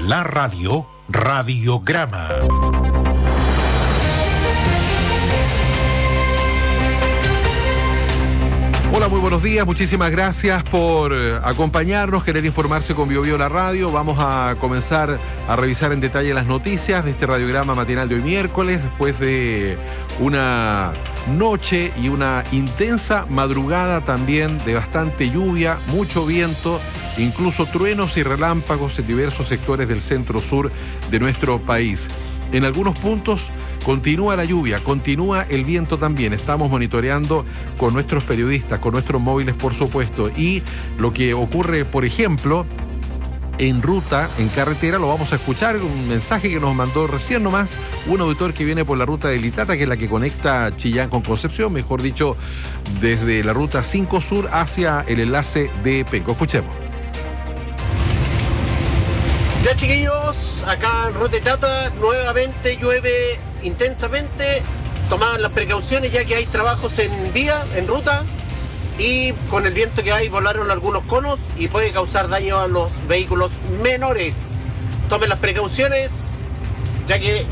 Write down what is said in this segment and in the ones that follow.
la radio, Radiograma. Hola, muy buenos días, muchísimas gracias por acompañarnos, querer informarse con BioBio la radio. Vamos a comenzar a revisar en detalle las noticias de este radiograma matinal de hoy miércoles, después de una noche y una intensa madrugada también de bastante lluvia, mucho viento, incluso truenos y relámpagos en diversos sectores del centro-sur de nuestro país. En algunos puntos continúa la lluvia, continúa el viento también. Estamos monitoreando con nuestros periodistas, con nuestros móviles, por supuesto. Y lo que ocurre, por ejemplo, en ruta, en carretera, lo vamos a escuchar. Un mensaje que nos mandó recién nomás un auditor que viene por la ruta de Litata, que es la que conecta Chillán con Concepción, mejor dicho, desde la ruta 5 Sur hacia el enlace de Penco. Escuchemos. Ya, chiquillos, acá en Ruta Litata nuevamente llueve intensamente. Tomad las precauciones ya que hay trabajos en vía, en ruta, y con el viento que hay volaron algunos conos y puede causar daño a los vehículos menores. Tomen las precauciones ya que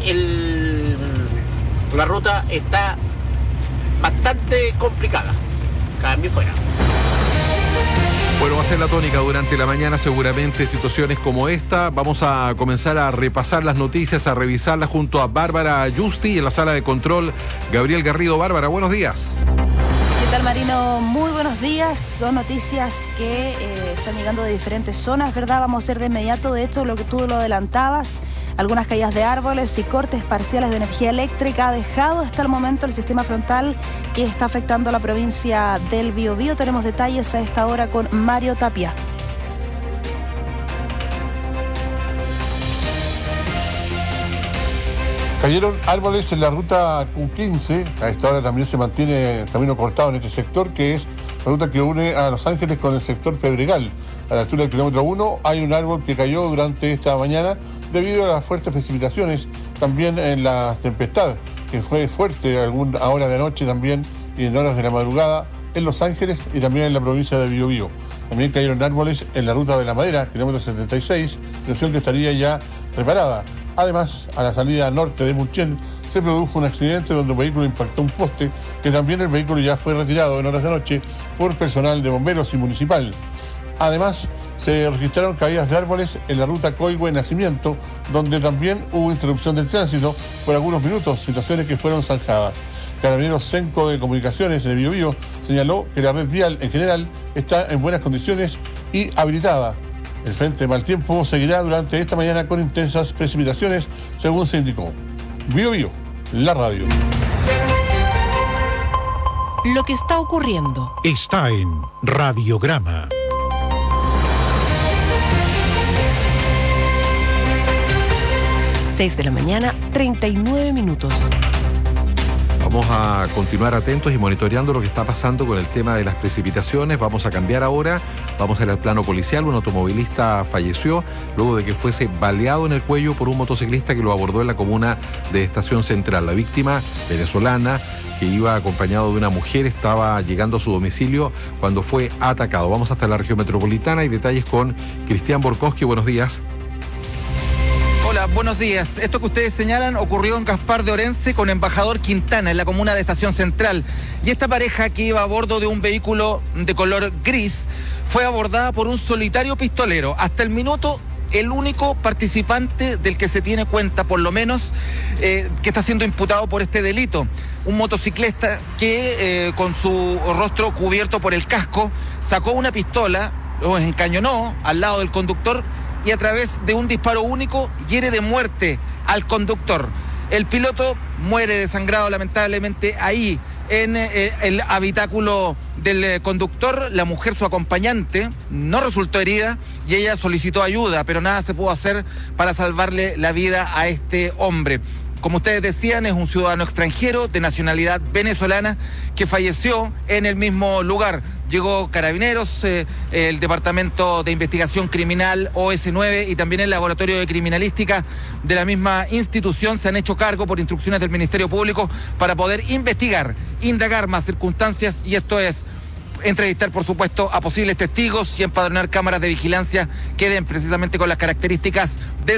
la ruta está bastante complicada. Cambio fuera. Bueno, va a ser la tónica durante la mañana seguramente situaciones como esta. Vamos a comenzar a repasar las noticias, a revisarlas junto a Bárbara Justi en la sala de control. Gabriel Garrido. Bárbara, buenos días. ¿Qué tal, Marino? Muy buenos días. Son noticias que están llegando de diferentes zonas, ¿verdad? Vamos a hacer de inmediato, de hecho, lo que tú lo adelantabas. Algunas caídas de árboles y cortes parciales de energía eléctrica ha dejado hasta el momento el sistema frontal que está afectando a la provincia del Biobío. Tenemos detalles a esta hora con Mario Tapia. Cayeron árboles en la ruta Q15, a esta hora también se mantiene el camino cortado en este sector, que es la ruta que une a Los Ángeles con el sector Pedregal. A la altura del kilómetro 1 hay un árbol que cayó durante esta mañana debido a las fuertes precipitaciones, también en la tempestad, que fue fuerte a hora de noche también y en horas de la madrugada en Los Ángeles y también en la provincia de Biobío. También cayeron árboles en la ruta de la Madera, kilómetro 76, situación que estaría ya reparada. Además, a la salida norte de Mulchen se produjo un accidente donde un vehículo impactó un poste, que también el vehículo ya fue retirado en horas de noche por personal de bomberos y municipal. Además, se registraron caídas de árboles en la ruta Coihue-Nacimiento, donde también hubo interrupción del tránsito por algunos minutos, situaciones que fueron zanjadas. Carabineros Cenco de Comunicaciones de Biobío señaló que la red vial en general está en buenas condiciones y habilitada. El frente de mal tiempo seguirá durante esta mañana con intensas precipitaciones, según se indicó. Biobío, la radio. Lo que está ocurriendo Está en Radiograma. de la mañana, 39 minutos. Vamos a continuar atentos y monitoreando lo que está pasando con el tema de las precipitaciones. Vamos a cambiar ahora, vamos a ir al plano policial. Un automovilista falleció luego de que fuese baleado en el cuello por un motociclista que lo abordó en la comuna de Estación Central. La víctima, venezolana, que iba acompañado de una mujer, estaba llegando a su domicilio cuando fue atacado. Vamos hasta la región metropolitana y detalles con Cristian Borkowski. Buenos días. Hola, buenos días. Esto que ustedes señalan ocurrió en Gaspar de Orense con Embajador Quintana, en la comuna de Estación Central. Y esta pareja, que iba a bordo de un vehículo de color gris, fue abordada por un solitario pistolero. Hasta el minuto, el único participante del que se tiene cuenta, por lo menos, que está siendo imputado por este delito. Un motociclista que, con su rostro cubierto por el casco, sacó una pistola, lo encañonó al lado del conductor y a través de un disparo único hiere de muerte al conductor. El piloto muere desangrado lamentablemente ahí en el habitáculo del conductor. La mujer, su acompañante, no resultó herida y ella solicitó ayuda, pero nada se pudo hacer para salvarle la vida a este hombre. Como ustedes decían, es un ciudadano extranjero de nacionalidad venezolana que falleció en el mismo lugar. Llegó Carabineros, el Departamento de Investigación Criminal OS9 y también el Laboratorio de Criminalística de la misma institución se han hecho cargo por instrucciones del Ministerio Público para poder investigar, indagar más circunstancias, y esto es entrevistar, por supuesto, a posibles testigos y empadronar cámaras de vigilancia que den precisamente con las características del